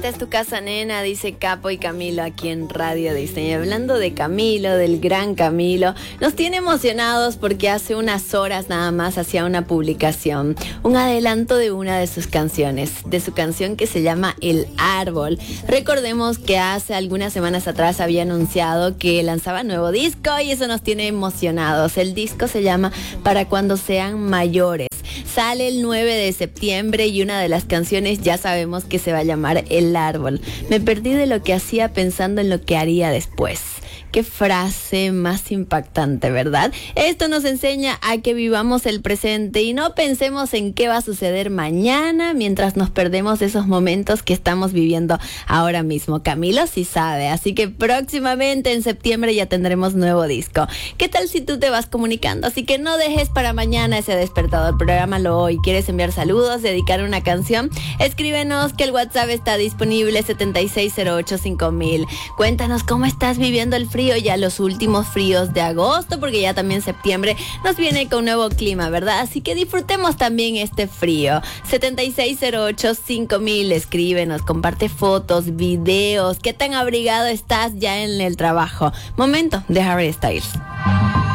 Esta es tu casa, nena, dice Capo y Camilo aquí en Radio Disney. Y hablando de Camilo, del gran Camilo, nos tiene emocionados porque hace unas horas nada más hacía una publicación, un adelanto de una de sus canciones, de su canción que se llama El Árbol. Recordemos que hace algunas semanas atrás había anunciado que lanzaba nuevo disco y eso nos tiene emocionados. El disco se llama Para Cuando Sean Mayores. Sale el 9 de septiembre y una de las canciones ya sabemos que se va a llamar El Árbol. Me perdí de lo que hacía pensando en lo que haría después. Qué frase más impactante, ¿verdad? Esto nos enseña a que vivamos el presente y no pensemos en qué va a suceder mañana mientras nos perdemos esos momentos que estamos viviendo ahora mismo. Camilo sí sabe, así que próximamente en septiembre ya tendremos nuevo disco. ¿Qué tal si tú te vas comunicando? Así que no dejes para mañana ese despertador, prográmalo hoy. ¿Quieres enviar saludos, dedicar una canción? Escríbenos que el WhatsApp está disponible 76085000. Cuéntanos cómo estás viviendo el frío, ya los últimos fríos de agosto, porque ya también septiembre nos viene con nuevo clima, ¿verdad? Así que disfrutemos también este frío. 76085000, escríbenos, comparte fotos, videos, qué tan abrigado estás ya en el trabajo. Momento de Harry Styles.